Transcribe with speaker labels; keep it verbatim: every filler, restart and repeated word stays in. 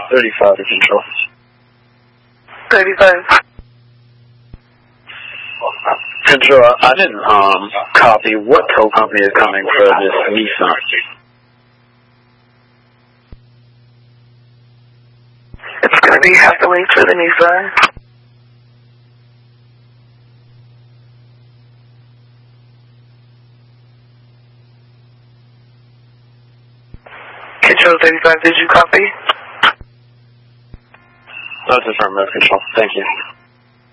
Speaker 1: thirty-five to control.
Speaker 2: thirty-five.
Speaker 1: Control, I didn't um copy what tow company is coming for this Nissan.
Speaker 2: It's going to be half the link for the Nissan. Control thirty-five, did you copy?
Speaker 1: That's affirmative, Control. Thank you.